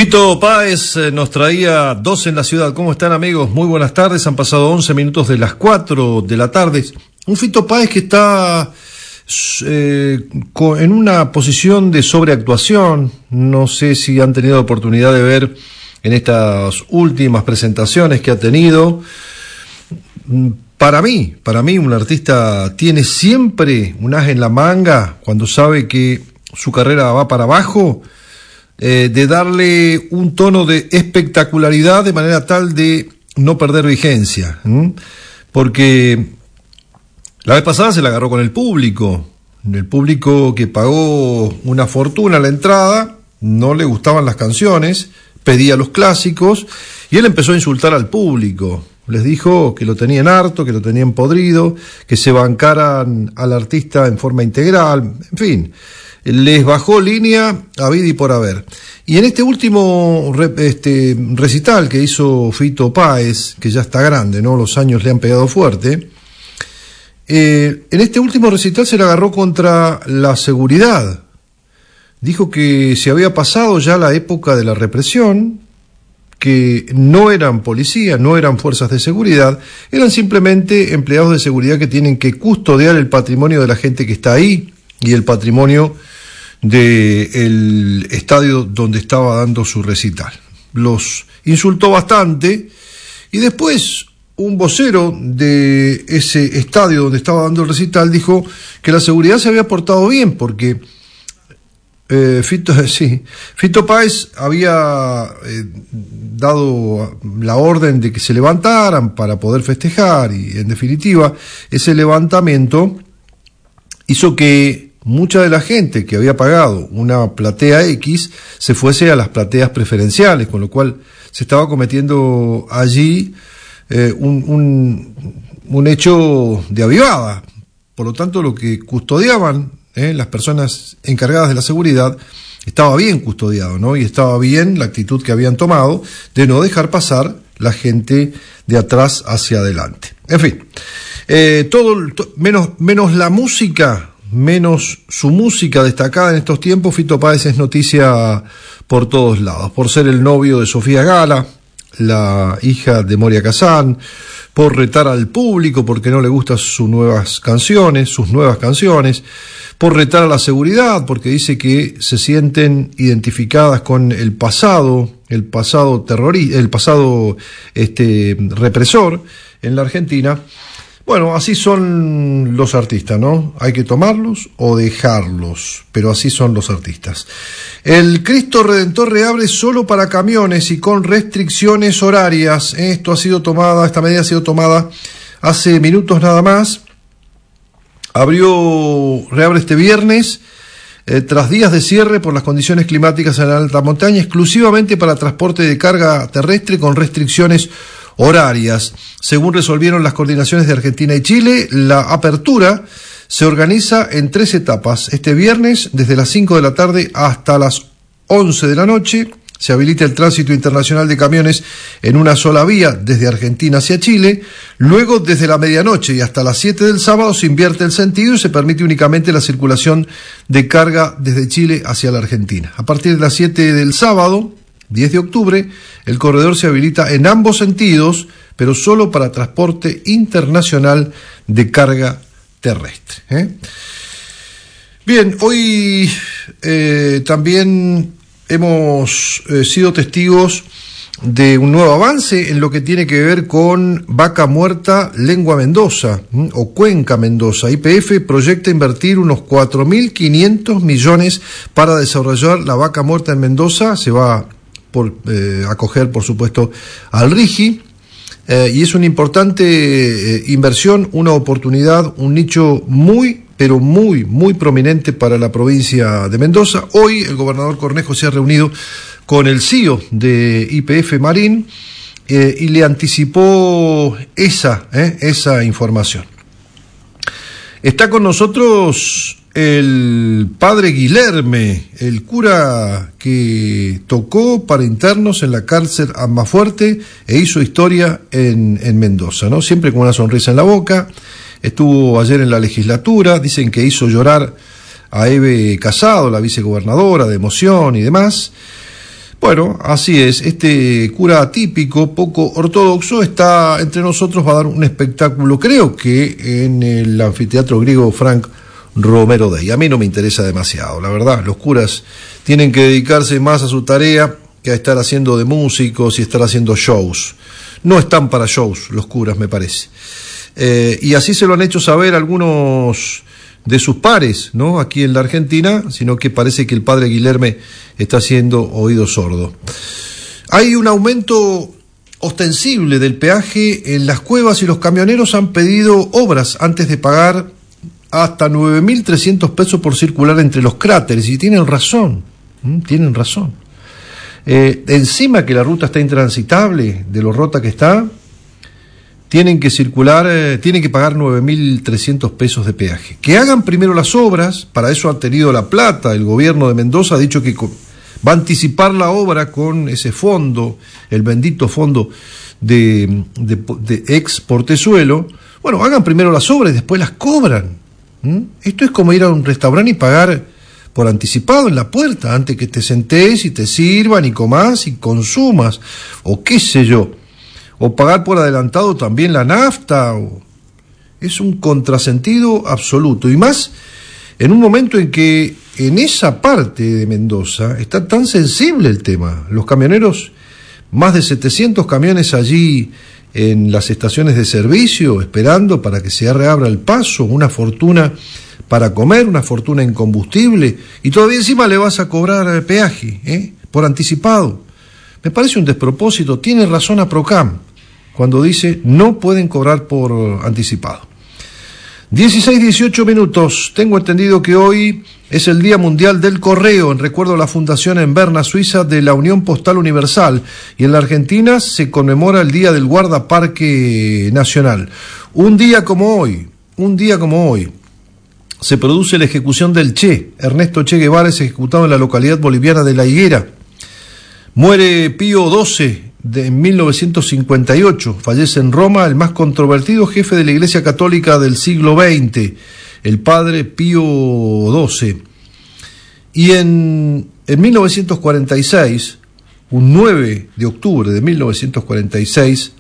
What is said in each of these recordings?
Fito Páez nos traía 12 en la ciudad. ¿Cómo están, amigos? Muy buenas tardes. Han pasado 11 minutos de las 4 de la tarde. Un Fito Páez que está en una posición de sobreactuación. No sé si han tenido oportunidad de ver en estas últimas presentaciones que ha tenido. Para mí, un artista tiene siempre un as en la manga cuando sabe que su carrera va para abajo, de darle un tono de espectacularidad de manera tal de no perder vigencia, porque la vez pasada se la agarró con el público que pagó una fortuna a la entrada, no le gustaban las canciones, pedía los clásicos y él empezó a insultar al público. Les dijo que lo tenían harto, que lo tenían podrido, que se bancaran al artista en forma integral, en fin, les bajó línea habido y por haber. Y en este último recital que hizo Fito Páez, que ya está grande, ¿no? Los años le han pegado fuerte. En este último recital se le agarró contra la seguridad. Dijo que se había pasado ya la época de la represión, que no eran policías, no eran fuerzas de seguridad, eran simplemente empleados de seguridad que tienen que custodiar el patrimonio de la gente que está ahí y el patrimonio del estadio donde estaba dando su recital. Los insultó bastante y después un vocero de ese estadio donde estaba dando el recital dijo que la seguridad se había portado bien porque Fito Páez había dado la orden de que se levantaran para poder festejar y, en definitiva, ese levantamiento hizo que mucha de la gente que había pagado una platea X se fuese a las plateas preferenciales, con lo cual se estaba cometiendo allí un hecho de avivada. Por lo tanto, lo que custodiaban las personas encargadas de la seguridad estaba bien custodiado, ¿no? Y estaba bien la actitud que habían tomado de no dejar pasar la gente de atrás hacia adelante. En fin, menos la música, menos su música destacada en estos tiempos, Fito Páez es noticia por todos lados, por ser el novio de Sofía Gala, la hija de Moria Kazan, por retar al público porque no le gustan sus nuevas canciones, por retar a la seguridad porque dice que se sienten identificadas con el pasado terrorista, el pasado represor en la Argentina. Bueno, así son los artistas, ¿no? Hay que tomarlos o dejarlos, pero así son los artistas. El Cristo Redentor reabre solo para camiones y con restricciones horarias. Esta medida ha sido tomada hace minutos nada más. Reabre este viernes, tras días de cierre por las condiciones climáticas en la alta montaña, exclusivamente para transporte de carga terrestre con restricciones horarias. Según resolvieron las coordinaciones de Argentina y Chile, la apertura se organiza en 3 etapas. Este viernes, desde las 5 de la tarde hasta las 11 de la noche, se habilita el tránsito internacional de camiones en una sola vía desde Argentina hacia Chile. Luego, desde la medianoche y hasta las 7 del sábado, se invierte el sentido y se permite únicamente la circulación de carga desde Chile hacia la Argentina. A partir de las 7 del sábado, 10 de octubre, el corredor se habilita en ambos sentidos, pero solo para transporte internacional de carga terrestre. Bien, hoy también hemos sido testigos de un nuevo avance en lo que tiene que ver con Vaca Muerta Lengua Mendoza, o Cuenca Mendoza. YPF proyecta invertir unos 4.500 millones para desarrollar la Vaca Muerta en Mendoza. Se va por acoger, por supuesto, al RIGI, y es una importante inversión, una oportunidad, un nicho pero muy prominente para la provincia de Mendoza. Hoy el gobernador Cornejo se ha reunido con el CEO de YPF Marín y le anticipó esa información. Está con nosotros el padre Guilherme, el cura que tocó para internos en la cárcel Almafuerte e hizo historia en Mendoza, ¿no? Siempre con una sonrisa en la boca. Estuvo ayer en la legislatura, dicen que hizo llorar a Eve Casado, la vicegobernadora, de emoción y demás. Bueno, así es, este cura atípico, poco ortodoxo, está entre nosotros, va a dar un espectáculo, creo que en el anfiteatro griego Frank Romero Day. A mí no me interesa demasiado, la verdad, los curas tienen que dedicarse más a su tarea que a estar haciendo de músicos y estar haciendo shows. No están para shows los curas, me parece. Y así se lo han hecho saber algunos de sus pares, ¿no? Aquí en la Argentina, sino que parece que el padre Guilherme está haciendo oído sordo. Hay un aumento ostensible del peaje en las cuevas y los camioneros han pedido obras antes de pagar hasta 9.300 pesos por circular entre los cráteres, y tienen razón, tienen razón. Encima que la ruta está intransitable, de lo rota que está, tienen que circular, tienen que pagar 9.300 pesos de peaje. Que hagan primero las obras, para eso ha tenido la plata, el gobierno de Mendoza ha dicho que va a anticipar la obra con ese fondo, el bendito fondo de ex Portezuelo. Bueno, hagan primero las obras y después las cobran. Esto es como ir a un restaurante y pagar por anticipado en la puerta, antes que te sentés y te sirvan y comás y consumas, o qué sé yo. O pagar por adelantado también la nafta, es un contrasentido absoluto, y más en un momento en que en esa parte de Mendoza está tan sensible el tema. Los camioneros, más de 700 camiones allí en las estaciones de servicio, esperando para que se reabra el paso, una fortuna para comer, una fortuna en combustible, y todavía encima le vas a cobrar peaje, por anticipado. Me parece un despropósito. Tiene razón APROCAM cuando dice no pueden cobrar por anticipado. 16:18 minutos. Tengo entendido que hoy es el Día Mundial del Correo, en recuerdo a la fundación en Berna, Suiza, de la Unión Postal Universal, y en la Argentina se conmemora el Día del Guardaparque Nacional. Un día como hoy, se produce la ejecución del Che. Ernesto Che Guevara es ejecutado en la localidad boliviana de La Higuera. Muere Pío XII en 1958, fallece en Roma el más controvertido jefe de la Iglesia Católica del siglo XX, el padre Pío XII. Y en 1946, un 9 de octubre de 1946,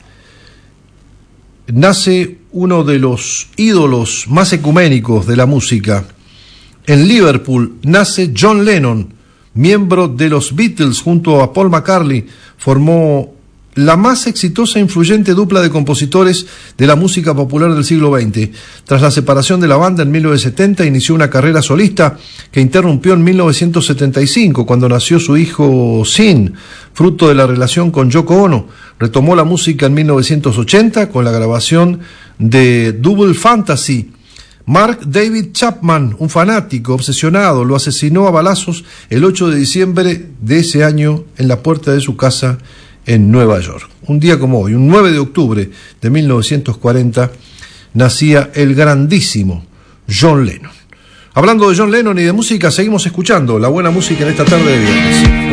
nace uno de los ídolos más ecuménicos de la música. En Liverpool nace John Lennon, miembro de los Beatles junto a Paul McCartney, formó la más exitosa e influyente dupla de compositores de la música popular del siglo XX. Tras la separación de la banda en 1970, inició una carrera solista que interrumpió en 1975, cuando nació su hijo Sean, fruto de la relación con Yoko Ono. Retomó la música en 1980 con la grabación de Double Fantasy. Mark David Chapman, un fanático obsesionado, lo asesinó a balazos el 8 de diciembre de ese año en la puerta de su casa en Nueva York. Un día como hoy, un 9 de octubre de 1940, nacía el grandísimo John Lennon. Hablando de John Lennon y de música, seguimos escuchando la buena música en esta tarde de viernes.